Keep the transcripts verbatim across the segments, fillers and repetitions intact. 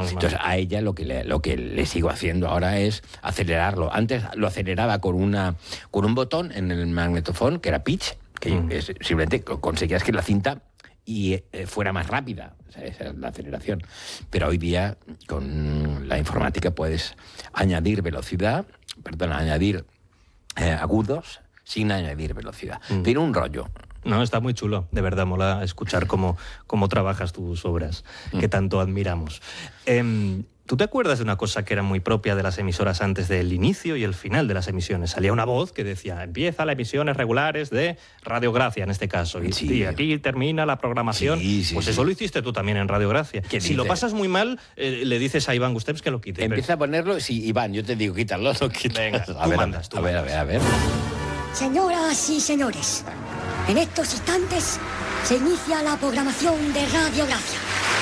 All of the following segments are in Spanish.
Entonces a ella lo que le, lo que le sigo haciendo ahora es acelerarlo. Antes lo aceleraba con una con un botón en el magnetofón que era pitch, que mm. es, simplemente conseguías que la cinta y eh, fuera más rápida. O sea, esa es la aceleración. Pero hoy día con la informática puedes añadir velocidad, perdón, añadir eh, agudos sin añadir velocidad. Mm. Tiene un rollo. No, está muy chulo, de verdad, mola escuchar cómo, cómo trabajas tus obras, mm. que tanto admiramos. Eh, ¿Tú te acuerdas de una cosa que era muy propia de las emisoras antes del inicio y el final de las emisiones? Salía una voz que decía, empieza las emisiones regulares de Radio Gracia, en este caso, y, sí. y aquí termina la programación. Sí, sí, pues eso sí. Lo hiciste tú también en Radio Gracia. Si dice? Lo pasas muy mal, eh, le dices a Iván Gustems que lo quite. Empieza pero... a ponerlo, sí, Iván, yo te digo, quítalo, no quítalo. Venga, a tú ver, mandas, tú a ver, a ver, a ver. Señoras y señores, en estos instantes se inicia la programación de Radio Gracia.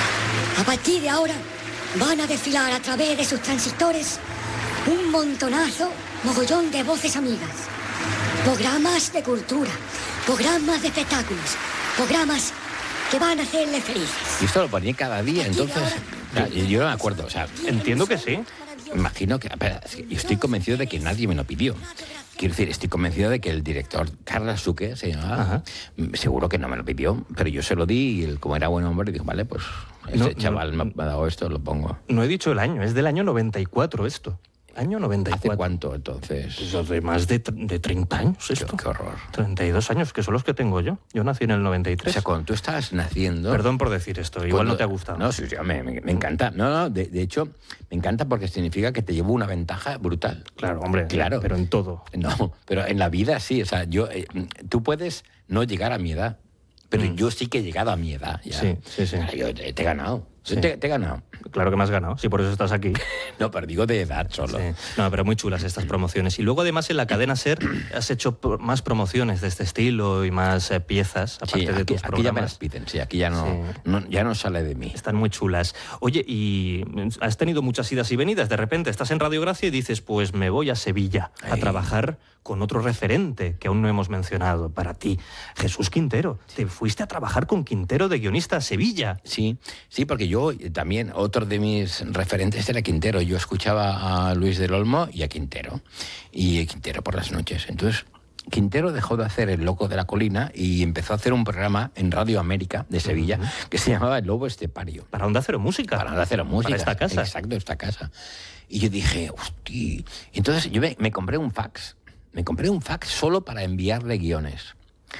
A partir de ahora van a desfilar a través de sus transistores un montonazo, mogollón de voces amigas. Programas de cultura, programas de espectáculos, programas que van a hacerles felices. Y esto lo ponía cada día, entonces... Ahora, yo, yo no me acuerdo, o sea... Entiendo que sí. Imagino que... Espera, yo estoy convencido de que nadie me lo pidió. Quiero decir, estoy convencido de que el director, Carlos Suque, se llamaba, seguro que no me lo pidió, pero yo se lo di y él, como era buen hombre, dijo, vale, pues este no, chaval no, me ha dado esto, lo pongo. No he dicho el año, es del año noventa y cuatro esto. Año noventa y cuatro. ¿Hace cuánto, entonces? Pues hace más de, de treinta años esto. Qué, qué horror. treinta y dos años, que son los que tengo yo. Yo nací en el noventa y tres. O sea, cuando tú estabas naciendo... Perdón por decir esto, igual cuando... no te ha gustado. No, sí, sí, me, me, me encanta. No, no, de, de hecho, me encanta porque significa que te llevo una ventaja brutal. Claro, hombre, claro. Pero en todo. No, pero en la vida sí. O sea, yo, eh, tú puedes no llegar a mi edad, pero mm. yo sí que he llegado a mi edad. Ya. Sí, sí, sí. Yo te, te he ganado. Sí. Te, te he ganado. Claro que me has ganado, sí, por eso estás aquí. No, pero digo de edad solo. Sí. No, pero muy chulas estas promociones. Y luego, además, en la cadena SER has hecho más promociones de este estilo y más eh, piezas, aparte sí, de aquí, tus aquí programas. Ya me las piden, sí, aquí ya no, sí. no, ya no sale de mí. Están muy chulas. Oye, y has tenido muchas idas y venidas. De repente estás en Radio Gracia y dices, pues me voy a Sevilla Ay. a trabajar con otro referente que aún no hemos mencionado para ti, Jesús Quintero. Sí. Te fuiste a trabajar con Quintero de guionista a Sevilla. Sí, sí, porque yo también, otro de mis referentes era Quintero. Yo escuchaba a Luis del Olmo y a Quintero. Y Quintero por las noches. Entonces, Quintero dejó de hacer El Loco de la Colina y empezó a hacer un programa en Radio América de Sevilla uh-huh. que se llamaba El Lobo Estepario. Para Onda Cero Música. Para Onda Cero Música. Para esta casa. Exacto, esta casa. Y yo dije, hostia. Entonces yo me, me compré un fax. Me compré un fax solo para enviarle guiones.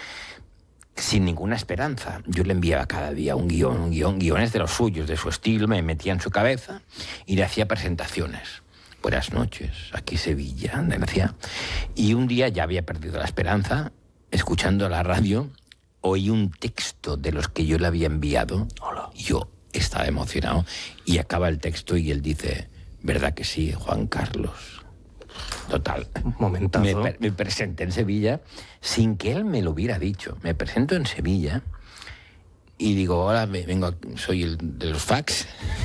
Sin ninguna esperanza. Yo le enviaba cada día un guión, un guión, guiones de los suyos, de su estilo, me metía en su cabeza y le hacía presentaciones. Buenas noches, aquí Sevilla, le hacía. Y un día ya había perdido la esperanza, escuchando la radio, oí un texto de los que yo le había enviado. Hola. Yo estaba emocionado y acaba el texto y él dice, ¿verdad que sí, Juan Carlos? Total. Momentazo. Me, me presenté en Sevilla sin que él me lo hubiera dicho. Me presento en Sevilla y digo, hola, me, vengo, soy el de los fax.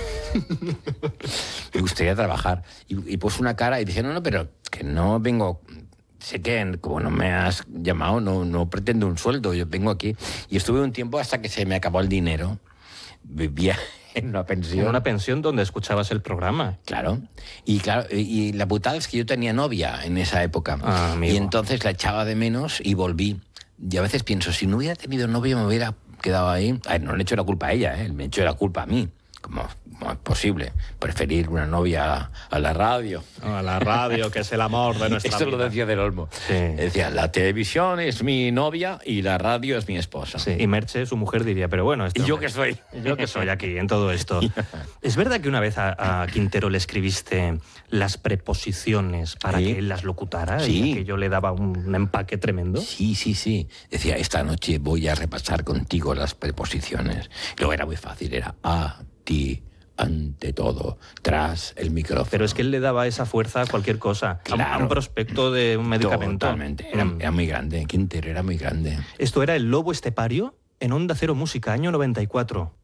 Me gustaría trabajar. Y, y puse una cara y dije, no, no, pero que no vengo... Sé que como no me has llamado, no, no pretendo un sueldo, yo vengo aquí. Y estuve un tiempo hasta que se me acabó el dinero. Vivía... en una pensión. En una pensión donde escuchabas el programa. Claro. Y claro, y la putada es que yo tenía novia en esa época. Ah, y entonces la echaba de menos y volví. Y a veces pienso, si no hubiera tenido novia me hubiera quedado ahí. A ver, no le echo la culpa a ella, ¿eh? Me echo la culpa a mí. ¿Cómo, cómo es posible? Preferir una novia a, a la radio. A la radio, que es el amor de nuestra Esto vida. Lo decía del Olmo. Sí. Decía, la televisión es mi novia y la radio es mi esposa. Sí. Y Merche, su mujer, diría, pero bueno... Esto, ¿Y yo qué soy? Yo que soy aquí, en todo esto. ¿Es verdad que una vez a, a Quintero le escribiste las preposiciones para ¿Sí? que él las locutara? Sí. Y que yo le daba un empaque tremendo. Sí, sí, sí. Decía, esta noche voy a repasar contigo las preposiciones. Luego era muy fácil, era a... ti, ante todo, tras el micrófono. Pero es que él le daba esa fuerza a cualquier cosa. Claro. A un prospecto de un medicamento. Totalmente. Era, era muy grande. Quintero era muy grande. Esto era El Lobo Estepario en Onda Cero Música, año noventa y cuatro.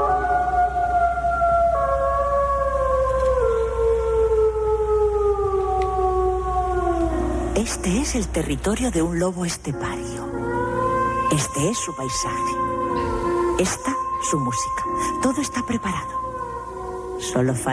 Este es el territorio de un lobo estepario. Este es su paisaje. Esta, su música. Todo está preparado. Solo falta